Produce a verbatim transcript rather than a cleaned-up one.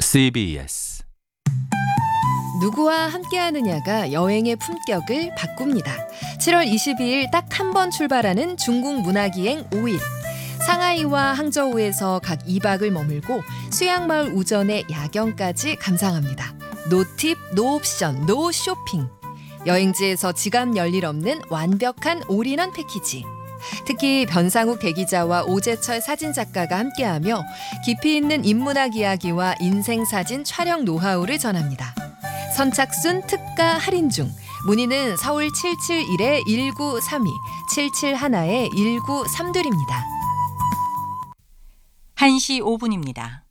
씨비에스 누구와 함께하느냐가 여행의 품격을 바꿉니다. 칠월 이십이일 딱 한 번 출발하는 중국 문화기행 오 일. 상하이와 항저우에서 각 이 박을 머물고 수양마을 우전의 야경까지 감상합니다. 노팁, 노옵션, 노쇼핑. 여행지에서 지갑 열일 없는 완벽한 올인원 패키지. 특히 변상욱 대기자와 오재철 사진작가가 함께하며 깊이 있는 인문학 이야기와 인생사진 촬영 노하우를 전합니다. 선착순 특가 할인 중. 문의는 서울 칠칠일 일구삼이, 칠칠일 일구삼이입니다. 한 시 오 분입니다.